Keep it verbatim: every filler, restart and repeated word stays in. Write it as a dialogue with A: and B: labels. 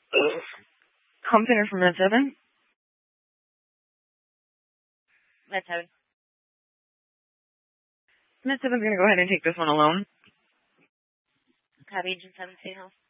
A: Home center from Med seven.
B: Med seven.
A: Med seven's gonna go ahead and take this one alone.
B: Copy, Agent seven, State House.